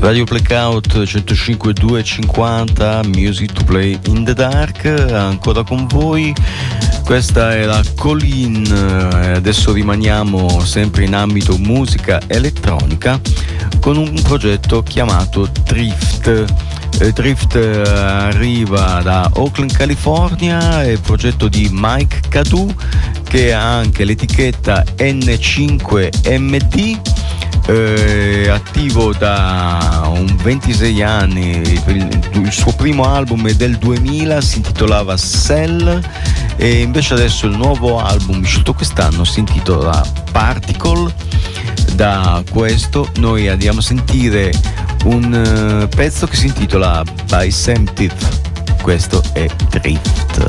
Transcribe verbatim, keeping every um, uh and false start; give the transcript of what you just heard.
Radio Blackout centocinque virgola duecentocinquanta, Music to Play in the Dark, ancora con voi. Questa è la Colin, adesso rimaniamo sempre in ambito musica elettronica con un progetto chiamato Drift. Drift arriva da Oakland, California, è il progetto di Mike Cadu, che ha anche l'etichetta N cinque M D. Eh, attivo da un ventisei anni, il, il suo primo album è del duemila, si intitolava Cell, e invece adesso il nuovo album uscito quest'anno si intitola Particle. Da questo noi andiamo a sentire un uh, pezzo che si intitola By Sam Tiff. Questo è Drift.